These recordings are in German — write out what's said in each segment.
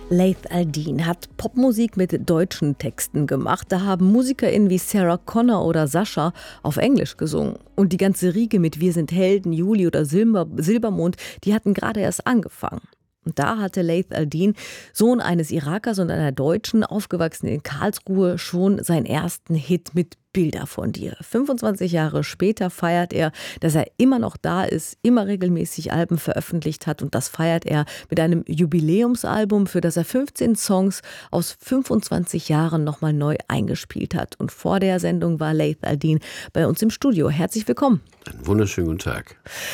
Laith Al-Deen hat Popmusik mit deutschen Texten gemacht. Da haben MusikerInnen wie Sarah Connor oder Sascha auf Englisch gesungen. Und die ganze Riege mit Wir sind Helden, Juli oder Silbermond, die hatten gerade erst angefangen. Und da hatte Laith Al-Deen, Sohn eines Irakers und einer Deutschen, aufgewachsen in Karlsruhe, schon seinen ersten Hit mit Bilder von dir. 25 Jahre später feiert er, dass er immer noch da ist, immer regelmäßig Alben veröffentlicht hat. Und das feiert er mit einem Jubiläumsalbum, für das er 15 Songs aus 25 Jahren nochmal neu eingespielt hat. Und vor der Sendung war Laith Al-Deen bei uns im Studio. Herzlich willkommen. Einen wunderschönen guten Tag.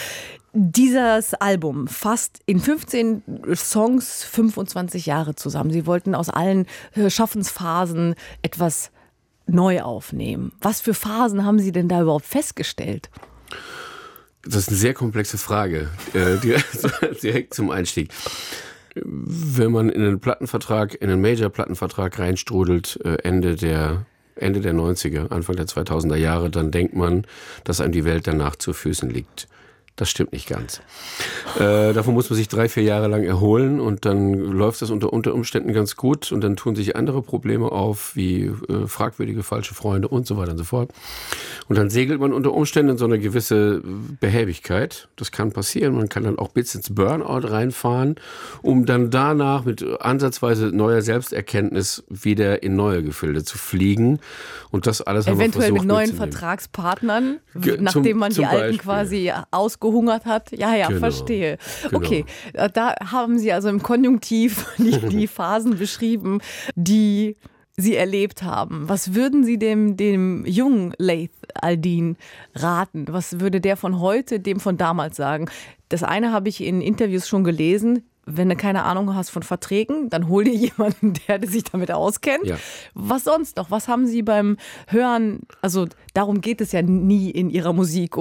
Dieses Album fasst in 15 Songs 25 Jahre zusammen. Sie wollten aus allen Schaffensphasen etwas neu aufnehmen. Was für Phasen haben Sie denn da überhaupt festgestellt? Das ist eine sehr komplexe Frage, direkt zum Einstieg. Wenn man in einen Major-Plattenvertrag reinstrudelt, Ende der 90er, Anfang der 2000er Jahre, dann denkt man, dass einem die Welt danach zu Füßen liegt. Das stimmt nicht ganz. Davon muss man sich 3-4 Jahre lang erholen und dann läuft das unter Umständen ganz gut und dann tun sich andere Probleme auf, wie fragwürdige falsche Freunde und so weiter und so fort. Und dann segelt man unter Umständen in so eine gewisse Behäbigkeit. Das kann passieren. Man kann dann auch bis ins Burnout reinfahren, um dann danach mit ansatzweise neuer Selbsterkenntnis wieder in neue Gefilde zu fliegen. Und das alles haben wir versucht eventuell mit neuen Vertragspartnern, nachdem man die alten quasi ausgehungert hat. Ja, genau, verstehe. Genau. Okay, da haben Sie also im Konjunktiv die Phasen beschrieben, die Sie erlebt haben. Was würden Sie dem jungen Laith Al-Deen raten? Was würde der von heute dem von damals sagen? Das eine habe ich in Interviews schon gelesen. Wenn du keine Ahnung hast von Verträgen, dann hol dir jemanden, der sich damit auskennt. Ja. Was sonst noch? Was haben Sie beim Hören, also darum geht es ja nie in Ihrer Musik,